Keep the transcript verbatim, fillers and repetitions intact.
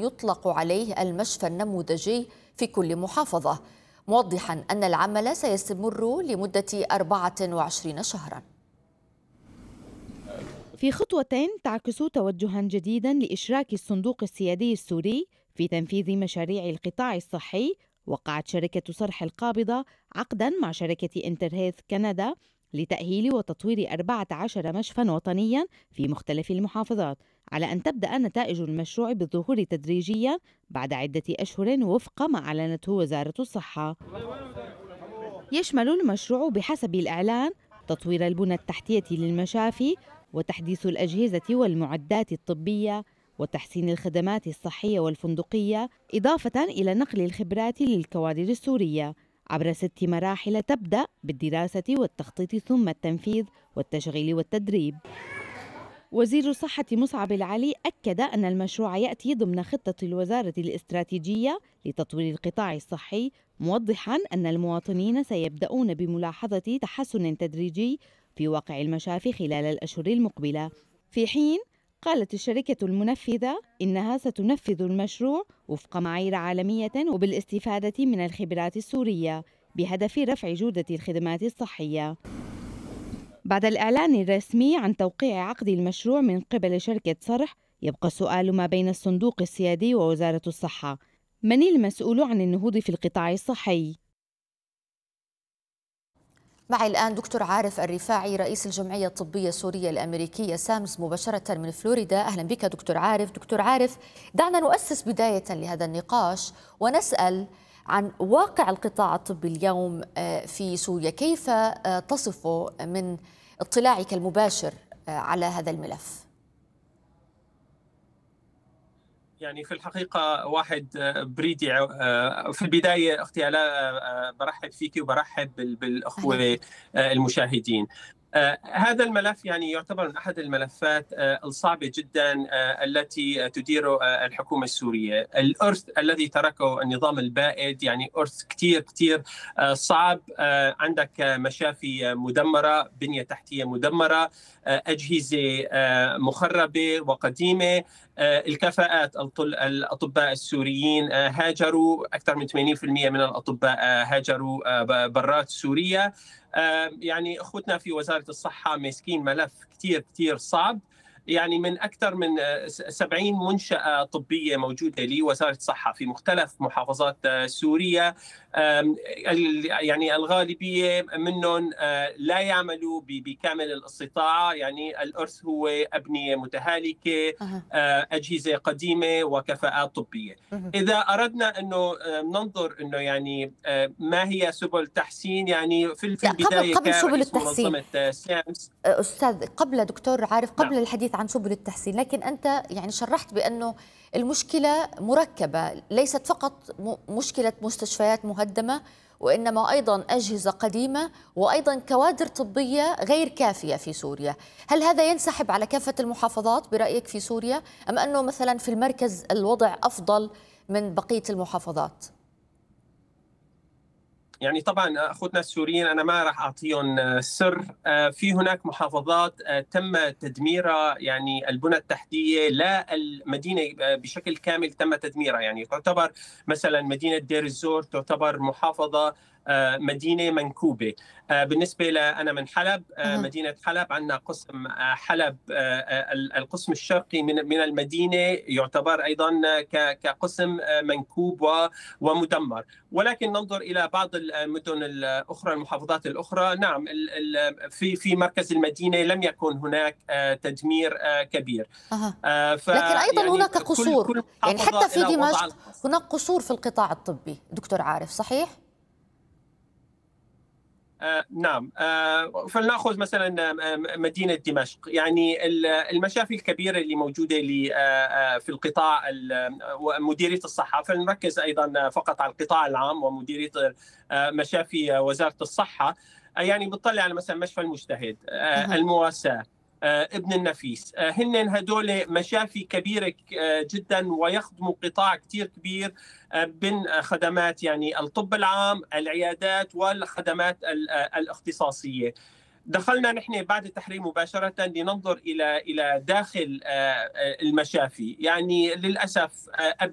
يطلق عليه المشفى النموذجي في كل محافظة، موضحا أن العمل سيستمر لمدة أربعة وعشرين شهرا. في خطوة تعكس توجها جديدا لإشراك الصندوق السيادي السوري في تنفيذ مشاريع القطاع الصحي، وقعت شركة صرح القابضة عقدا مع شركة انترهيث كندا لتأهيل وتطوير أربعة عشر مشفى وطنيا في مختلف المحافظات، على أن تبدأ نتائج المشروع بالظهور تدريجيا بعد عدة أشهر وفق ما أعلنته وزارة الصحة. يشمل المشروع بحسب الإعلان تطوير البنى التحتية للمشافي وتحديث الأجهزة والمعدات الطبية وتحسين الخدمات الصحية والفندقية، إضافة إلى نقل الخبرات للكوادر السورية عبر ست مراحل تبدأ بالدراسة والتخطيط ثم التنفيذ والتشغيل والتدريب. وزير الصحة مصعب العلي أكد أن المشروع يأتي ضمن خطة الوزارة الاستراتيجية لتطوير القطاع الصحي، موضحا أن المواطنين سيبدأون بملاحظة تحسن تدريجي في واقع المشافي خلال الأشهر المقبلة، في حين قالت الشركة المنفذة إنها ستنفذ المشروع وفق معايير عالمية وبالاستفادة من الخبرات السورية بهدف رفع جودة الخدمات الصحية. بعد الإعلان الرسمي عن توقيع عقد المشروع من قبل شركة صرح، يبقى السؤال ما بين الصندوق السيادي ووزارة الصحة: من المسؤول عن النهوض في القطاع الصحي؟ معي الآن دكتور عارف الرفاعي رئيس الجمعية الطبية السورية الأمريكية سامس مباشرة من فلوريدا. أهلا بك دكتور عارف. دكتور عارف، دعنا نؤسس بداية لهذا النقاش ونسأل عن واقع القطاع الطبي اليوم في سوريا، كيف تصفه من اطلاعك المباشر على هذا الملف؟ يعني في الحقيقة واحد بريدي في البداية أختي آلاء برحب فيك وبرحب بالأخوة المشاهدين. آه هذا الملف يعني يعتبر من أحد الملفات آه الصعبة جدا آه التي تدير آه الحكومة السورية. الإرث الذي تركه النظام البائد يعني إرث كتير كتير آه صعب. آه عندك مشافي مدمرة، بنية تحتية مدمرة، آه أجهزة آه مخربة وقديمة. آه الكفاءات، الأطباء السوريين آه هاجروا، أكثر من ثمانين بالمئة من الأطباء آه هاجروا آه برات سوريا. يعني أخوتنا في وزارة الصحة ماسكين ملف كتير كتير صعب، يعني من أكثر من سبعين منشأة طبية موجودة لوزارة الصحة في مختلف محافظات سوريا. يعني الغالبية منهم لا يعملوا بكامل الاستطاعة، يعني الإرث هو أبنية متهالكة، أجهزة قديمة وكفاءات طبية. إذا أردنا أنه ننظر أنه يعني ما هي سبل تحسين، يعني في البداية قبل سبل التحسين منظمة سامس أستاذ، قبل دكتور عارف، قبل نعم. الحديث عن سبل التحسين، لكن أنت يعني شرحت بأنه المشكلة مركبة، ليست فقط مشكلة مستشفيات مهدمة، وإنما أيضا أجهزة قديمة وأيضا كوادر طبية غير كافية في سوريا. هل هذا ينسحب على كافة المحافظات برأيك في سوريا، أم أنه مثلا في المركز الوضع أفضل من بقية المحافظات؟ يعني طبعا اخوتنا السوريين انا ما راح اعطيهم سر، في هناك محافظات تم تدميرها، يعني البنى التحتيه لا المدينه بشكل كامل تم تدميرها. يعني تعتبر مثلا مدينه دير الزور تعتبر محافظه مدينة منكوبة. بالنسبة لأنا من حلب، مدينة حلب، عندنا قسم حلب القسم الشرقي من من المدينة يعتبر أيضا كقسم منكوب ومدمر. ولكن ننظر إلى بعض المدن الأخرى، المحافظات الأخرى، نعم في في مركز المدينة لم يكن هناك تدمير كبير. أه. لكن أيضا يعني هناك قصور، كل كل يعني حتى في دمشق هناك قصور في القطاع الطبي دكتور عارف، صحيح؟ آه نعم. آه فلنأخذ مثلا مدينة دمشق، يعني المشافي الكبيرة اللي موجودة في القطاع مديرية الصحة، فلنركز أيضا فقط على القطاع العام ومديرية مشافي وزارة الصحة. يعني بتطلع على مثلا مشفى المجتهد، آه المواساة، آه ابن النفيس، آه هن هدول مشافي كبيرة جدا ويخدموا قطاع كتير كبير من خدمات يعني الطب العام، العيادات والخدمات الاختصاصية. دخلنا نحن بعد التحرير مباشرة لننظر إلى إلى داخل المشافي. يعني للأسف